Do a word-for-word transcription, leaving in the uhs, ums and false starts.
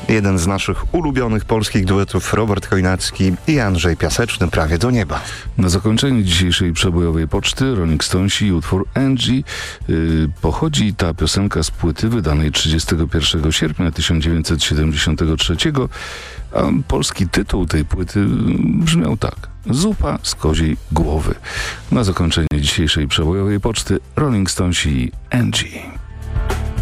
jeden z naszych ulubionych polskich duetów, Robert Chojnacki i Andrzej Piaseczny, Prawie do nieba. Na zakończenie dzisiejszej przebojowej poczty Rolling Stonesi i utwór Angie. Yy, pochodzi ta piosenka z płyty wydanej trzydziestego pierwszego sierpnia tysiąc dziewięćset siedemdziesiątego trzeciego, a polski tytuł tej płyty brzmiał tak: Zupa z koziej głowy. Na zakończenie dzisiejszej przebojowej poczty Rolling Stonesi i Angie.